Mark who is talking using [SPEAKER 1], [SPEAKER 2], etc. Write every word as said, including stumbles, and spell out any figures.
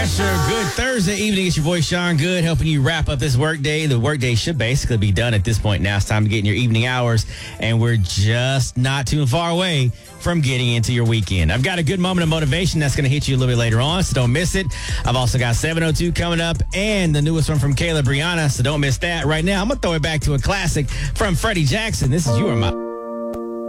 [SPEAKER 1] Yes, sir. Good Thursday evening. It's your boy, Sean Good, helping you wrap up this workday. The workday should basically be done at this point now. It's time to get in your evening hours, and we're just not too far away from getting into your weekend. I've got a good moment of motivation that's going to hit you a little bit later on, so don't miss it. I've also got seven oh two coming up and the newest one from Kayla Brianna, so don't miss that. Right now, I'm going to throw it back to a classic from Freddie Jackson. This is You Are My...